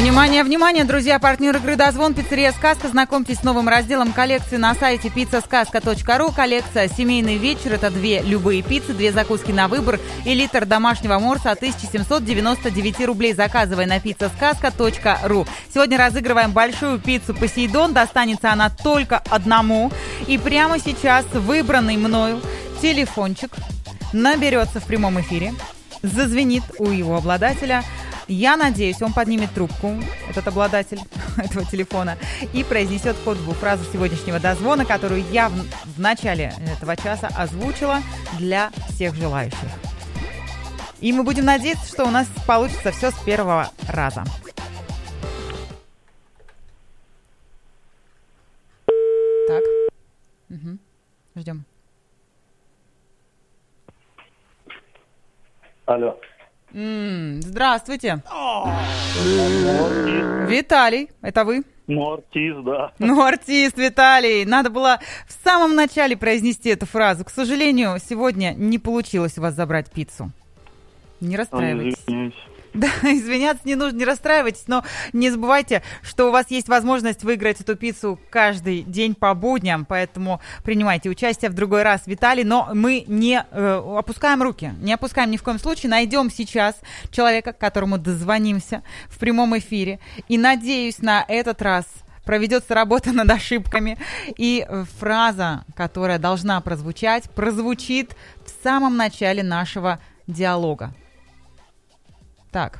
Внимание, внимание, друзья, партнер игры «Дозвон», пиццерия «Сказка». Знакомьтесь с новым разделом коллекции на сайте pizzasказка.ru. Коллекция «Семейный вечер» — это 2 любые пиццы, 2 закуски на выбор и литр домашнего морса от 1799 рублей. Заказывай на pizzasказка.ru. Сегодня разыгрываем большую пиццу «Посейдон». Достанется она только одному. И прямо сейчас выбранный мною телефончик наберется в прямом эфире, зазвенит у его обладателя. Я надеюсь, он поднимет трубку, этот обладатель этого телефона, и произнесет кодовую фразу сегодняшнего дозвона, которую я в начале этого часа озвучила для всех желающих. И мы будем надеяться, что у нас получится все с первого раза. Так. Угу. Ждем. Алло. Здравствуйте. Виталий, это вы? Ну, артист, да. Ну, артист, Виталий. Надо было в самом начале произнести эту фразу. К сожалению, сегодня не получилось у вас забрать пиццу. Не расстраивайтесь. Извиняюсь. Да, извиняться не нужно, не расстраивайтесь, но не забывайте, что у вас есть возможность выиграть эту пиццу каждый день по будням, поэтому принимайте участие в другой раз, Виталий, но мы не опускаем руки, не опускаем ни в коем случае, найдем сейчас человека, к которому дозвонимся в прямом эфире, и, надеюсь, на этот раз проведется работа над ошибками, и фраза, которая должна прозвучать, прозвучит в самом начале нашего диалога. Так,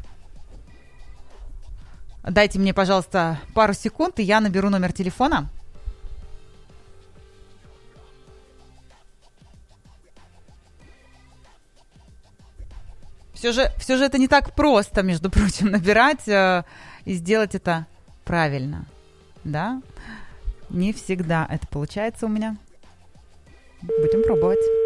дайте мне, пожалуйста, пару секунд, и я наберу номер телефона. Все же это не так просто, между прочим, набирать и сделать это правильно, да? Не всегда это получается у меня. Будем пробовать.